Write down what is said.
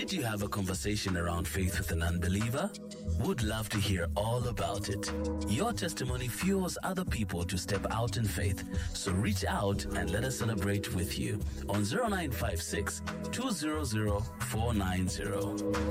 Did you have a conversation around faith with an unbeliever? Would love to hear all about it. Your testimony fuels other people to step out in faith. So reach out and let us celebrate with you on 0956 200 490.